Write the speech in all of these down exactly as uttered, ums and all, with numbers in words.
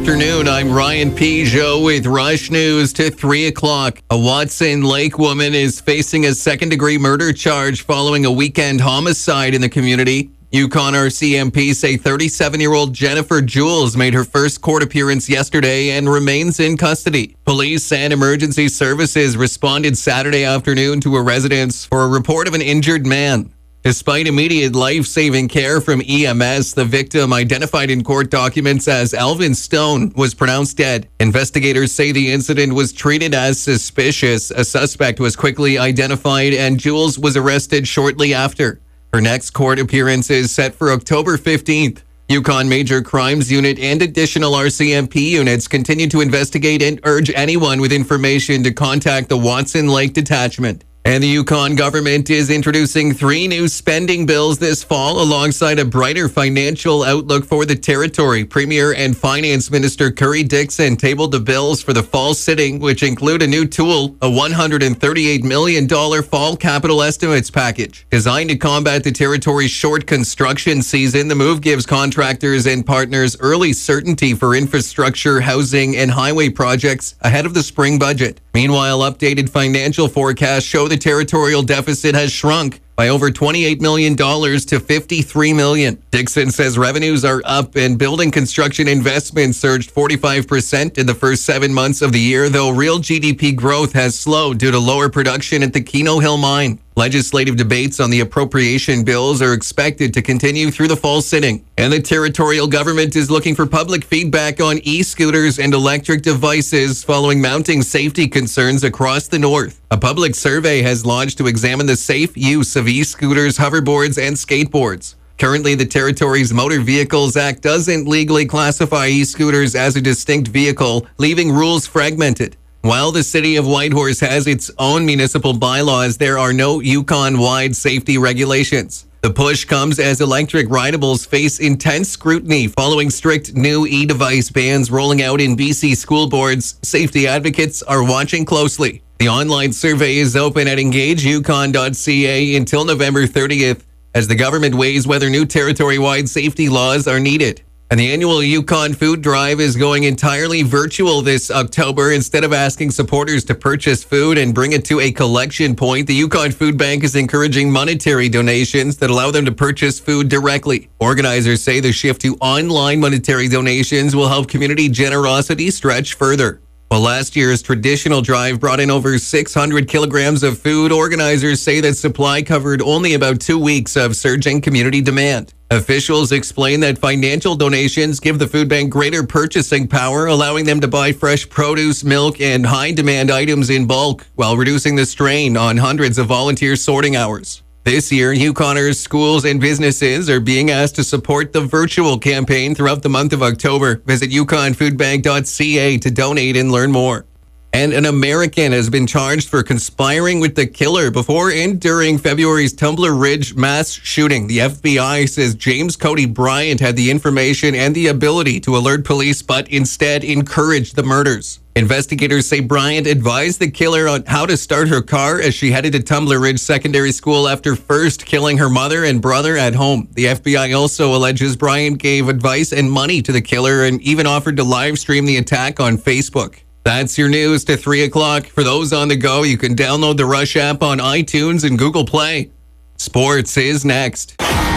afternoon. I'm Ryan Peugeot with Rush News to three o'clock. A Watson Lake woman is facing a second-degree murder charge following a weekend homicide in the community. Yukon R C M P say thirty-seven-year-old Jennifer Jules made her first court appearance yesterday and remains in custody. Police and emergency services responded Saturday afternoon to a residence for a report of an injured man. Despite immediate life-saving care from E M S, the victim, identified in court documents as Alvin Stone, was pronounced dead. Investigators say the incident was treated as suspicious. A suspect was quickly identified and Jules was arrested shortly after. Her next court appearance is set for October fifteenth. Yukon Major Crimes Unit and additional R C M P units continue to investigate and urge anyone with information to contact the Watson Lake Detachment. And the Yukon government is introducing three new spending bills this fall alongside a brighter financial outlook for the territory. Premier and Finance Minister Curry Dixon tabled the bills for the fall sitting, which include a new tool, a one hundred thirty-eight million dollars fall capital estimates package. Designed to combat the territory's short construction season, the move gives contractors and partners early certainty for infrastructure, housing, and highway projects ahead of the spring budget. Meanwhile, updated financial forecasts show the territorial deficit has shrunk by over twenty-eight million dollars to fifty-three million dollars. Dixon says revenues are up and building construction investments surged forty-five percent in the first seven months of the year, though real G D P growth has slowed due to lower production at the Keno Hill mine. Legislative debates on the appropriation bills are expected to continue through the fall sitting. And the territorial government is looking for public feedback on e-scooters and electric devices following mounting safety concerns across the north. A public survey has launched to examine the safe use of e-scooters, hoverboards, and skateboards. Currently, the territory's Motor Vehicles Act doesn't legally classify e-scooters as a distinct vehicle, leaving rules fragmented. While the city of Whitehorse has its own municipal bylaws, there are no Yukon-wide safety regulations. The push comes as electric rideables face intense scrutiny following strict new e-device bans rolling out in B C school boards. Safety advocates are watching closely. The online survey is open at engage yukon dot c a until November thirtieth as the government weighs whether new territory-wide safety laws are needed. And the annual Yukon Food Drive is going entirely virtual this October. Instead of asking supporters to purchase food and bring it to a collection point, the Yukon Food Bank is encouraging monetary donations that allow them to purchase food directly. Organizers say the shift to online monetary donations will help community generosity stretch further. While last year's traditional drive brought in over six hundred kilograms of food, organizers say that supply covered only about two weeks of surging community demand. Officials explain that financial donations give the food bank greater purchasing power, allowing them to buy fresh produce, milk, and high-demand items in bulk, while reducing the strain on hundreds of volunteer sorting hours. This year, Yukoners, schools, and businesses are being asked to support the virtual campaign throughout the month of October. Visit yukon food bank dot c a to donate and learn more. And an American has been charged for conspiring with the killer before and during February's Tumbler Ridge mass shooting. The F B I says James Cody Bryant had the information and the ability to alert police, but instead encouraged the murders. Investigators say Bryant advised the killer on how to start her car as she headed to Tumbler Ridge Secondary School after first killing her mother and brother at home. The F B I also alleges Bryant gave advice and money to the killer and even offered to live stream the attack on Facebook. That's your news to three o'clock. For those on the go, you can download the Rush app on iTunes and Google Play. Sports is next.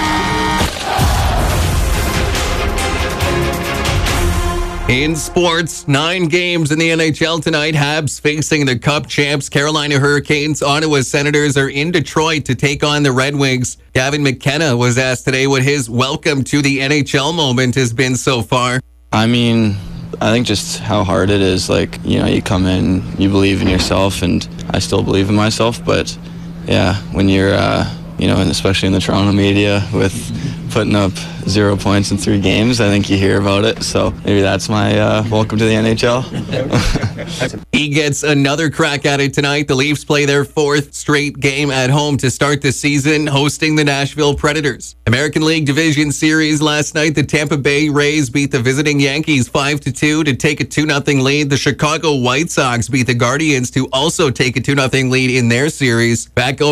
In sports, nine games in the N H L tonight. Habs facing the Cup champs Carolina Hurricanes. Ottawa Senators are in Detroit to take on the Red Wings. Gavin McKenna was asked today what his welcome to the N H L moment has been so far. I mean, I think just how hard it is. Like, you know, you come in, you believe in yourself, and I still believe in myself. But, yeah, when you're, uh, you know, and especially in the Toronto media with putting up zero points in three games, I think you hear about it. So maybe that's my uh, welcome to the N H L. He gets another crack at it tonight. The Leafs play their fourth straight game at home to start the season, hosting the Nashville Predators. American League Division Series last night, the Tampa Bay Rays beat the visiting Yankees five to two to take a two nothing lead. The Chicago White Sox beat the Guardians to also take a two nothing lead in their series. Back over